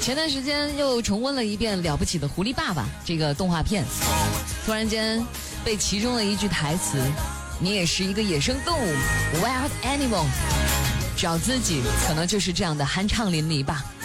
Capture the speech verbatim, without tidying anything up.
前段时间又重温了一遍《了不起的狐狸爸爸》这个动画片，突然间被其中的一句台词“你也是一个野生动物 ，wild animal”， 找自己可能就是这样的酣畅淋漓吧。